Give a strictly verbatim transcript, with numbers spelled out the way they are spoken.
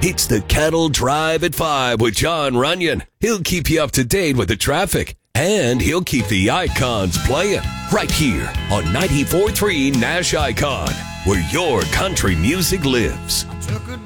It's the Kettle Drive at five with John Runyon. He'll keep you up to date with the traffic, and he'll keep the icons playing right here on ninety-four point three Nash Icon, where your country music lives.